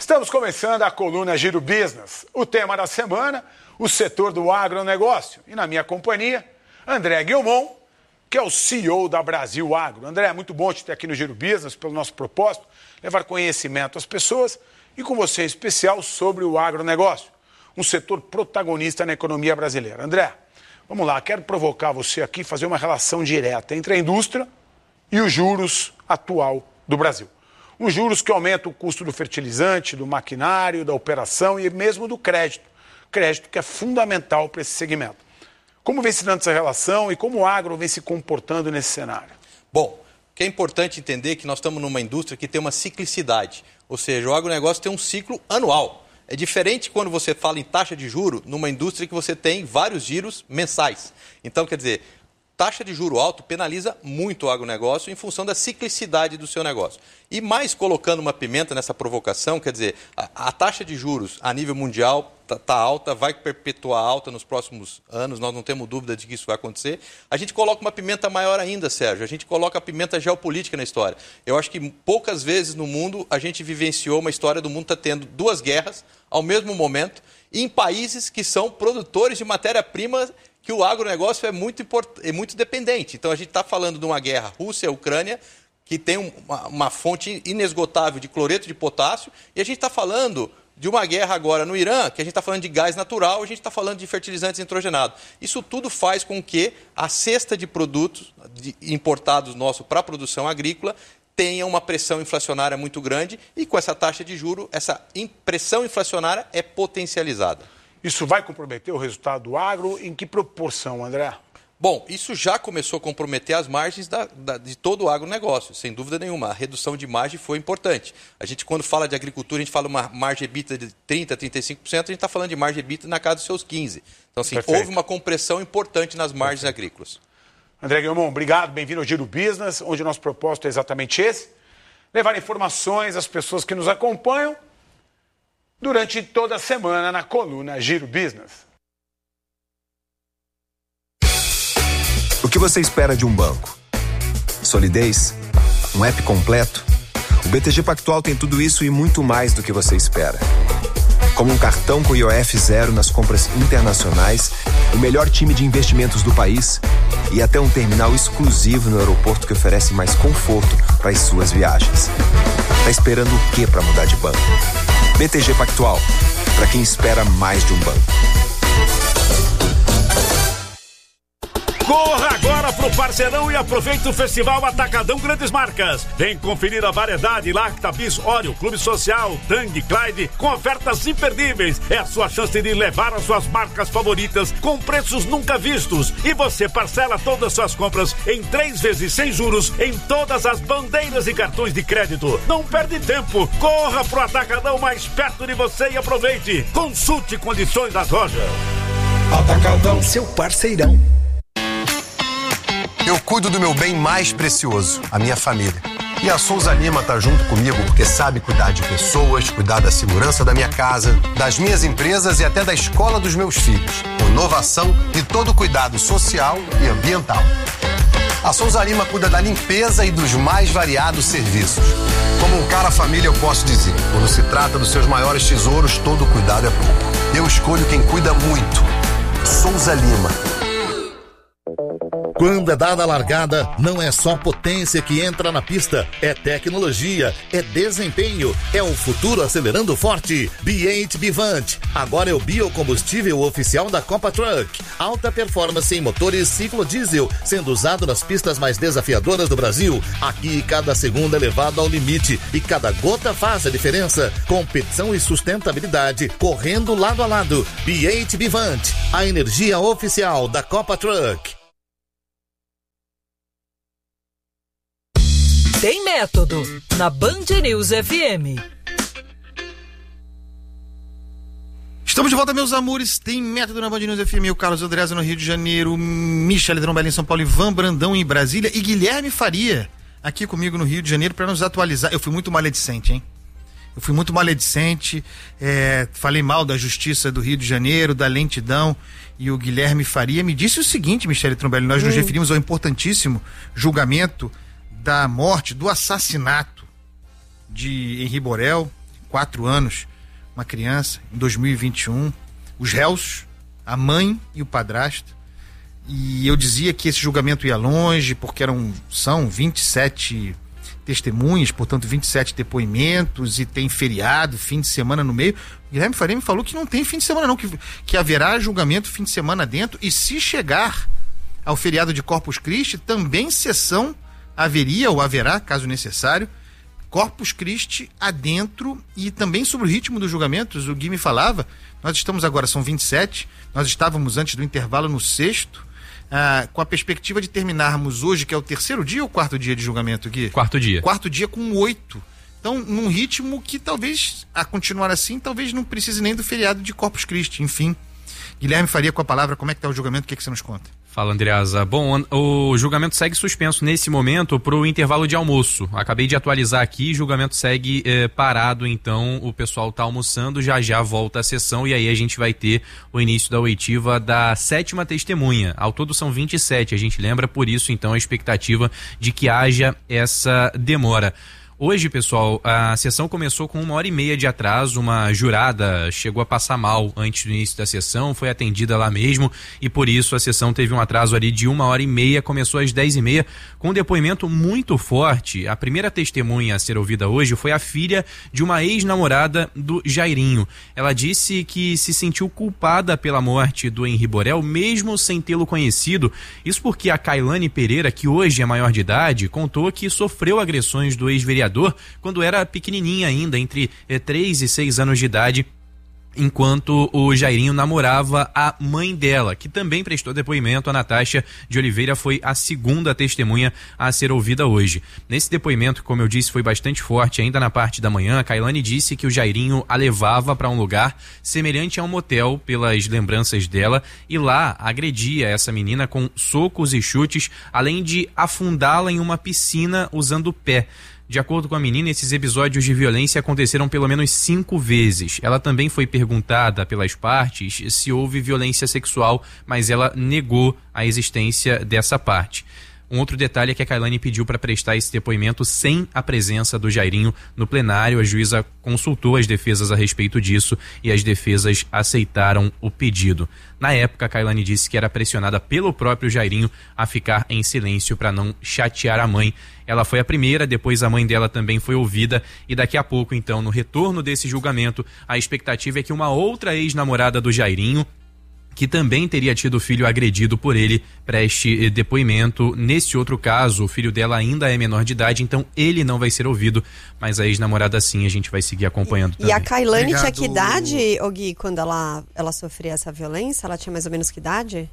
Estamos começando a coluna Giro Business. O tema da semana, o setor do agronegócio. E na minha companhia, André Guilmon, que é o CEO da Brasil Agro. André, é muito bom te ter aqui no Giro Business, pelo nosso propósito, levar conhecimento às pessoas e com você em especial sobre o agronegócio, um setor protagonista na economia brasileira. André, vamos lá, quero provocar você aqui, fazer uma relação direta entre a indústria e os juros atual do Brasil. Os juros que aumentam o custo do fertilizante, do maquinário, da operação e mesmo do crédito. Crédito que é fundamental para esse segmento. Como vem se dando essa relação e como o agro vem se comportando nesse cenário? Bom, o que é importante entender é que nós estamos numa indústria que tem uma ciclicidade. Ou seja, o agronegócio tem um ciclo anual. É diferente quando você fala em taxa de juro numa indústria que você tem vários giros mensais. Então, quer dizer, taxa de juro alto penaliza muito o agronegócio em função da ciclicidade do seu negócio. E mais colocando uma pimenta nessa provocação, quer dizer, a taxa de juros a nível mundial está alta, vai perpetuar alta nos próximos anos, nós não temos dúvida de que isso vai acontecer. A gente coloca uma pimenta maior ainda, Sérgio, a gente coloca a pimenta geopolítica na história. Eu acho que poucas vezes no mundo a gente vivenciou uma história do mundo tendo duas guerras ao mesmo momento, em países que são produtores de matéria-prima que o agronegócio é muito dependente. Então, a gente está falando de uma guerra Rússia-Ucrânia, que tem uma fonte inesgotável de cloreto de potássio, e a gente está falando de uma guerra agora no Irã, que a gente está falando de gás natural, a gente está falando de fertilizantes nitrogenados. Isso tudo faz com que a cesta de produtos importados nossos para a produção agrícola tenha uma pressão inflacionária muito grande, e com essa taxa de juros, essa pressão inflacionária é potencializada. Isso vai comprometer o resultado do agro? Em que proporção, André? Bom, isso já começou a comprometer as margens de todo o agronegócio, sem dúvida nenhuma. A redução de margem foi importante. A gente, quando fala de agricultura, a gente fala uma margem EBITDA de 30%, 35%, a gente está falando de margem EBITDA na casa dos seus 15%. Então, assim, houve uma compressão importante nas margens agrícolas. André Guilmon, obrigado. Bem-vindo ao Giro Business, onde o nosso propósito é exatamente esse: levar informações às pessoas que nos acompanham durante toda a semana na coluna Giro Business. O que você espera de um banco? Solidez? Um app completo? O BTG Pactual tem tudo isso e muito mais do que você espera. Como um cartão com IOF zero nas compras internacionais, o melhor time de investimentos do país e até um terminal exclusivo no aeroporto que oferece mais conforto para as suas viagens. Tá esperando o quê para mudar de banco? BTG Pactual, para quem espera mais de um banco. Corra agora pro Parceirão e aproveite o Festival Atacadão Grandes Marcas. Vem conferir a variedade Lacta, Bis, Oreo, Clube Social, Tang, Clyde, com ofertas imperdíveis. É a sua chance de levar as suas marcas favoritas com preços nunca vistos. E você parcela todas as suas compras em 3 vezes sem juros em todas as bandeiras e cartões de crédito. Não perde tempo. Corra pro Atacadão mais perto de você e aproveite. Consulte condições das lojas. Atacadão, seu parceirão. Eu cuido do meu bem mais precioso, a minha família. E a Souza Lima tá junto comigo porque sabe cuidar de pessoas, cuidar da segurança da minha casa, das minhas empresas e até da escola dos meus filhos. Com inovação e todo cuidado social e ambiental. A Souza Lima cuida da limpeza e dos mais variados serviços. Como um cara família, eu posso dizer, quando se trata dos seus maiores tesouros, todo cuidado é pouco. Eu escolho quem cuida muito. Souza Lima. Quando é dada a largada, não é só potência que entra na pista, é tecnologia, é desempenho, é o futuro acelerando forte. B8 Bivant, agora é o biocombustível oficial da Copa Truck. Alta performance em motores ciclo diesel, sendo usado nas pistas mais desafiadoras do Brasil. Aqui cada segundo é levado ao limite e cada gota faz a diferença. Competição e sustentabilidade, correndo lado a lado. B8 Bivant, a energia oficial da Copa Truck. Tem método na Band News FM. Estamos de volta, meus amores. Tem método na Band News FM. O Carlos Andréas no Rio de Janeiro, Michele Trombelli em São Paulo, Ivan Brandão em Brasília e Guilherme Faria aqui comigo no Rio de Janeiro para nos atualizar. Eu fui muito maledicente, hein? Falei mal da Justiça do Rio de Janeiro, da lentidão, e o Guilherme Faria me disse o seguinte, Michele Trombelli, nós nos referimos ao importantíssimo julgamento da morte, do assassinato de Henri Borel, 4 anos, uma criança, em 2021, os réus, a mãe e o padrasto. E eu dizia que esse julgamento ia longe, porque são 27 testemunhas, portanto 27 depoimentos, e tem feriado, fim de semana no meio. Guilherme Faria me falou que não tem fim de semana não, que haverá julgamento fim de semana dentro, e se chegar ao feriado de Corpus Christi, também sessão haveria ou haverá, caso necessário, Corpus Christi adentro. E também sobre o ritmo dos julgamentos, o Gui me falava, nós estamos agora, são 27, nós estávamos antes do intervalo no 6º, com a perspectiva de terminarmos hoje, que é o 3º dia ou 4º dia de julgamento, Gui? 4º dia. 4º dia com 8. Então, num ritmo que talvez, a continuar assim, talvez não precise nem do feriado de Corpus Christi, enfim. Guilherme Faria com a palavra, como é que está o julgamento, o que você nos conta? Fala, Andreasa. Bom, o julgamento segue suspenso nesse momento para o intervalo de almoço. Acabei de atualizar aqui, julgamento segue parado, então o pessoal está almoçando, já volta a sessão e aí a gente vai ter o início da oitiva da 7ª testemunha. Ao todo são 27, a gente lembra, por isso então a expectativa de que haja essa demora. Hoje, pessoal, a sessão começou com 1h30 de atraso, uma jurada chegou a passar mal antes do início da sessão, foi atendida lá mesmo e por isso a sessão teve um atraso ali de 1h30, começou às 10h30 com um depoimento muito forte. A primeira testemunha a ser ouvida hoje foi a filha de uma ex-namorada do Jairinho. Ela disse que se sentiu culpada pela morte do Henri Borel, mesmo sem tê-lo conhecido. Isso porque a Kailane Pereira, que hoje é maior de idade, contou que sofreu agressões do ex-vereador quando era pequenininha ainda, entre 3 e 6 anos de idade, enquanto o Jairinho namorava a mãe dela, que também prestou depoimento. A Natasha de Oliveira foi a segunda testemunha a ser ouvida hoje. Nesse depoimento, como eu disse, foi bastante forte. Ainda na parte da manhã, a Kailane disse que o Jairinho a levava para um lugar semelhante a um motel, pelas lembranças dela, e lá agredia essa menina com socos e chutes, além de afundá-la em uma piscina usando o pé. De acordo com a menina, esses episódios de violência aconteceram pelo menos 5 vezes. Ela também foi perguntada pelas partes se houve violência sexual, mas ela negou a existência dessa parte. Um outro detalhe é que a Kailane pediu para prestar esse depoimento sem a presença do Jairinho no plenário. A juíza consultou as defesas a respeito disso e as defesas aceitaram o pedido. Na época, a Kailane disse que era pressionada pelo próprio Jairinho a ficar em silêncio para não chatear a mãe. Ela foi a primeira, depois a mãe dela também foi ouvida e daqui a pouco, então, no retorno desse julgamento, a expectativa é que uma outra ex-namorada do Jairinho, que também teria tido o filho agredido por ele, preste depoimento. Nesse outro caso, o filho dela ainda é menor de idade, então ele não vai ser ouvido, mas a ex-namorada sim, a gente vai seguir acompanhando também. E a Kailane tinha que idade, Gui, quando ela sofria essa violência? Ela tinha mais ou menos que idade?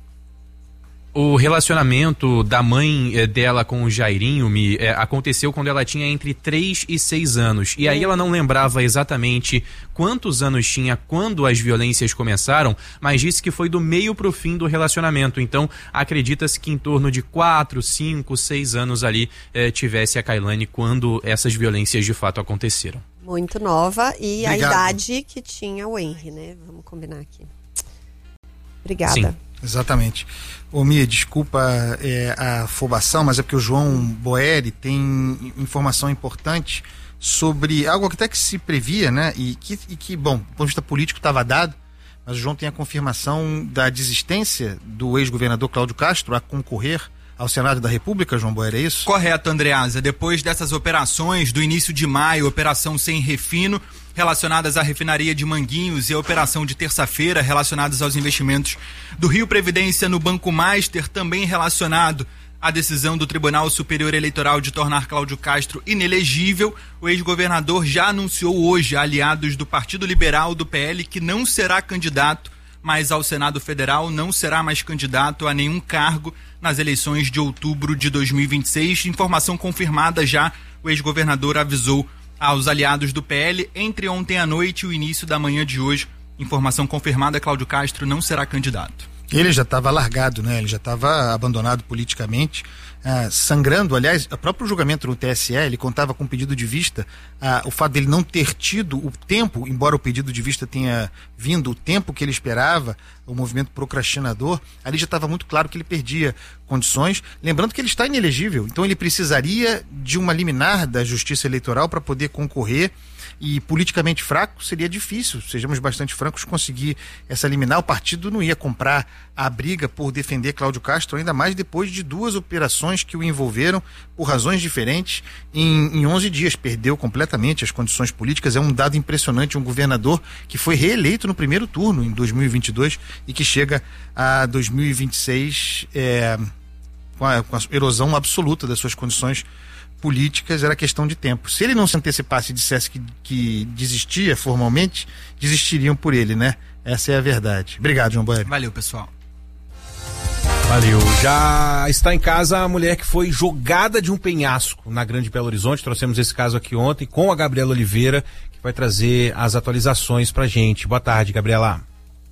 O relacionamento da mãe dela com o Jairinho aconteceu quando ela tinha entre 3 e 6 anos. E aí ela não lembrava exatamente quantos anos tinha quando as violências começaram, mas disse que foi do meio pro fim do relacionamento. Então, acredita-se que em torno de 4, 5, 6 anos ali tivesse a Kailane quando essas violências de fato aconteceram. Muito nova e Obrigado. A idade que tinha o Henri, né? Vamos combinar aqui. Obrigada. Sim. Exatamente. Ô Mia, desculpa a afobação, mas é porque o João Boeri tem informação importante sobre algo que até que se previa, né? E que bom, do ponto de vista político estava dado, mas o João tem a confirmação da desistência do ex-governador Cláudio Castro a concorrer ao Senado da República, João Boeri, é isso? Correto, Andreasa. Depois dessas operações do início de maio, Operação Sem Refino, relacionadas à refinaria de Manguinhos, e a operação de terça-feira, relacionadas aos investimentos do Rio Previdência no Banco Master, também relacionado à decisão do Tribunal Superior Eleitoral de tornar Cláudio Castro inelegível, o ex-governador já anunciou hoje a aliados do Partido Liberal do PL que não será candidato mais ao Senado Federal, não será mais candidato a nenhum cargo nas eleições de outubro de 2026. Informação confirmada já, o ex-governador avisou aos aliados do PL entre ontem à noite e o início da manhã de hoje. Informação confirmada, Cláudio Castro não será candidato. Ele já estava largado, né? Ele já estava abandonado politicamente. sangrando. Aliás, o próprio julgamento no TSE, ele contava com pedido de vista, o fato dele não ter tido o tempo, embora o pedido de vista tenha vindo o tempo que ele esperava, o movimento procrastinador, ali já estava muito claro que ele perdia condições, lembrando que ele está inelegível, então ele precisaria de uma liminar da Justiça Eleitoral para poder concorrer, e politicamente fraco seria difícil, sejamos bastante francos, conseguir essa liminar. O partido não ia comprar a briga por defender Cláudio Castro, ainda mais depois de 2 operações que o envolveram por razões diferentes em 11 dias. Perdeu completamente as condições políticas. É um dado impressionante, um governador que foi reeleito no primeiro turno em 2022 e que chega a 2026 com a erosão absoluta das suas condições políticas. Era questão de tempo. Se ele não se antecipasse e dissesse que desistia formalmente, desistiriam por ele, né? Essa é a verdade. Obrigado, João Boeri. Valeu, pessoal. Valeu. Já está em casa a mulher que foi jogada de um penhasco na Grande Belo Horizonte. Trouxemos esse caso aqui ontem com a Gabriela Oliveira, que vai trazer as atualizações pra gente. Boa tarde, Gabriela.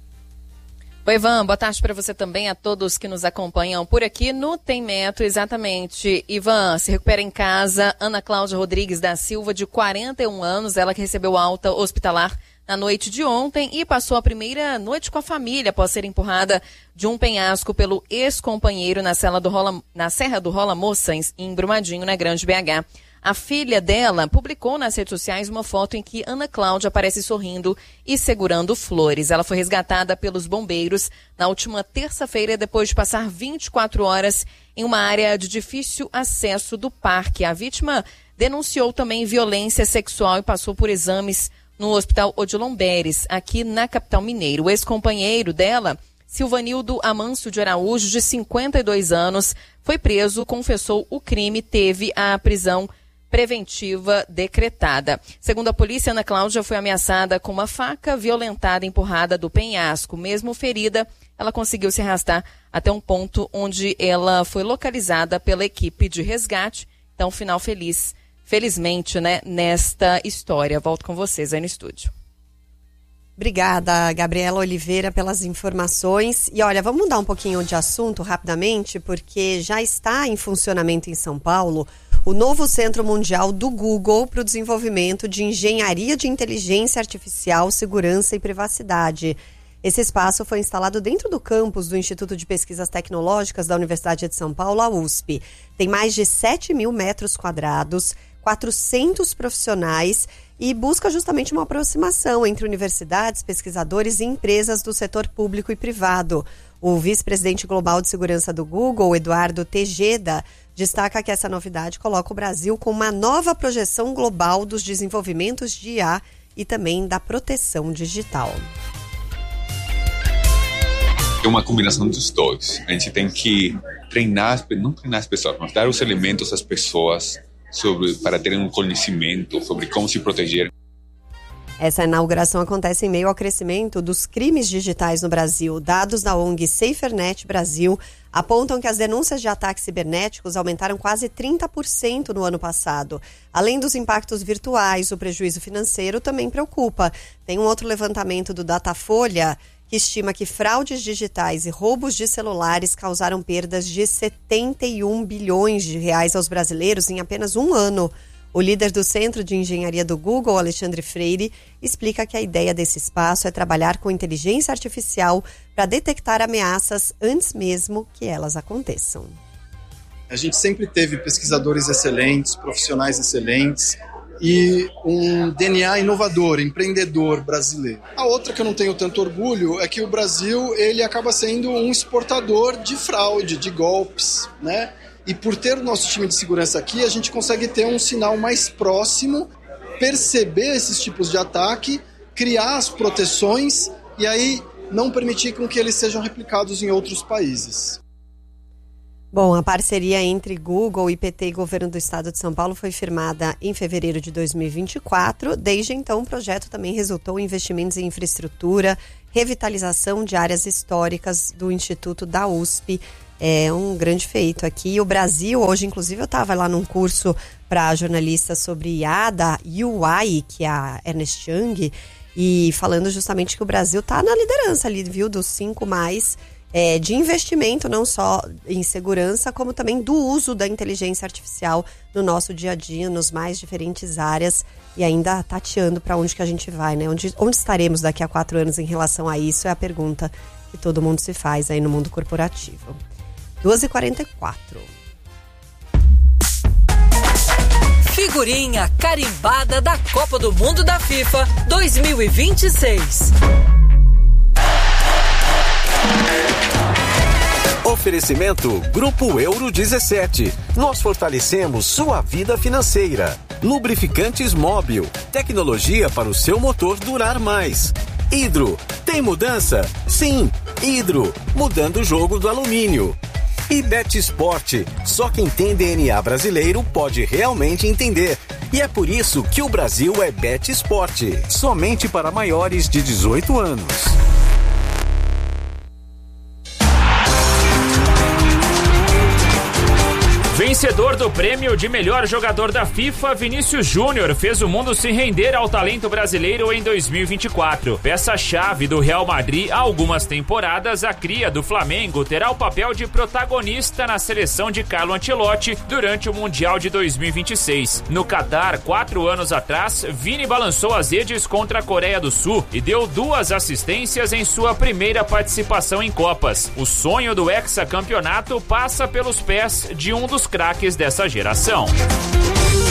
Oi, Ivan, boa tarde para você também, a todos que nos acompanham por aqui no Tem Metro, exatamente. Ivan, se recupera em casa Ana Cláudia Rodrigues da Silva, de 41 anos, ela que recebeu alta hospitalar na noite de ontem e passou a primeira noite com a família após ser empurrada de um penhasco pelo ex-companheiro na Serra do Rola Moça, em Brumadinho, na Grande BH. A filha dela publicou nas redes sociais uma foto em que Ana Cláudia aparece sorrindo e segurando flores. Ela foi resgatada pelos bombeiros na última terça-feira, depois de passar 24 horas em uma área de difícil acesso do parque. A vítima denunciou também violência sexual e passou por exames no Hospital Odilon Beres, aqui na capital mineira. O ex-companheiro dela, Silvanildo Amâncio de Araújo, de 52 anos, foi preso, confessou o crime, teve a prisão preventiva decretada. Segundo a polícia, Ana Cláudia foi ameaçada com uma faca, violentada e empurrada do penhasco. Mesmo ferida, ela conseguiu se arrastar até um ponto onde ela foi localizada pela equipe de resgate. Então, final feliz, felizmente, né, nesta história. Volto com vocês aí no estúdio. Obrigada, Gabriela Oliveira, pelas informações. E olha, vamos mudar um pouquinho de assunto rapidamente, porque já está em funcionamento em São Paulo o novo Centro Mundial do Google para o desenvolvimento de engenharia de inteligência artificial, segurança e privacidade. Esse espaço foi instalado dentro do campus do Instituto de Pesquisas Tecnológicas da Universidade de São Paulo, a USP. Tem mais de 7.000 metros quadrados, 400 profissionais e busca justamente uma aproximação entre universidades, pesquisadores e empresas do setor público e privado. O vice-presidente global de segurança do Google, Eduardo Tejeda, destaca que essa novidade coloca o Brasil com uma nova projeção global dos desenvolvimentos de IA e também da proteção digital. É uma combinação dos dois. A gente tem que não treinar as pessoas, mas dar os elementos às pessoas para terem um conhecimento sobre como se proteger. Essa inauguração acontece em meio ao crescimento dos crimes digitais no Brasil. Dados da ONG SaferNet Brasil apontam que as denúncias de ataques cibernéticos aumentaram quase 30% no ano passado. Além dos impactos virtuais, o prejuízo financeiro também preocupa. Tem um outro levantamento do Datafolha que estima que fraudes digitais e roubos de celulares causaram perdas de 71 bilhões de reais aos brasileiros em apenas um ano. O líder do Centro de Engenharia do Google, Alexandre Freire, explica que a ideia desse espaço é trabalhar com inteligência artificial para detectar ameaças antes mesmo que elas aconteçam. A gente sempre teve pesquisadores excelentes, profissionais excelentes e um DNA inovador, empreendedor brasileiro. A outra que eu não tenho tanto orgulho é que o Brasil ele acaba sendo um exportador de fraude, de golpes, né? E por ter o nosso time de segurança aqui, a gente consegue ter um sinal mais próximo, perceber esses tipos de ataque, criar as proteções e aí não permitir com que eles sejam replicados em outros países. Bom, a parceria entre Google, IPT e Governo do Estado de São Paulo foi firmada em fevereiro de 2024. Desde então, o projeto também resultou em investimentos em infraestrutura, revitalização de áreas históricas do Instituto da USP. É um grande feito aqui. O Brasil, hoje, inclusive, eu estava lá num curso para jornalistas sobre IA da UI, que é a Ernst Young, e falando justamente que o Brasil está na liderança ali, viu, dos 5 mais. de investimento, não só em segurança, como também do uso da inteligência artificial no nosso dia a dia, nos mais diferentes áreas, e ainda tateando para onde que a gente vai, né? Onde estaremos daqui a 4 anos em relação a isso, é a pergunta que todo mundo se faz aí no mundo corporativo. 2h44. Figurinha carimbada da Copa do Mundo da FIFA 2026. Oferecimento Grupo Euro 17. Nós fortalecemos sua vida financeira. Lubrificantes Móbil. Tecnologia para o seu motor durar mais. Hidro. Tem mudança? Sim. Hidro. Mudando o jogo do alumínio. E BetSport. Só quem tem DNA brasileiro pode realmente entender. E é por isso que o Brasil é BetSport. Somente para maiores de 18 anos. Vencedor do prêmio de melhor jogador da FIFA, Vinícius Júnior fez o mundo se render ao talento brasileiro em 2024. Peça-chave do Real Madrid há algumas temporadas, a cria do Flamengo terá o papel de protagonista na seleção de Carlo Ancelotti durante o Mundial de 2026. No Catar, 4 anos atrás, Vini balançou as redes contra a Coreia do Sul e deu 2 assistências em sua primeira participação em Copas. O sonho do hexacampeonato passa pelos pés de um dos craques dessa geração.